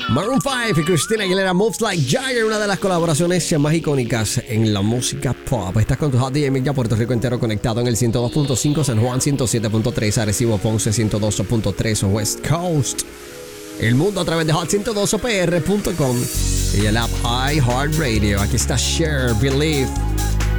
Maroon 5 y Christina Aguilera, Moves Like Jagger, una de las colaboraciones más icónicas en la música pop. Estás con tu Hot DJ ya Puerto Rico entero conectado en el 102.5, San Juan 107.3, Arecibo, Ponce 102.3, West Coast. El mundo a través de hot102pr.com y el app iHeartRadio. Aquí está Share, Believe.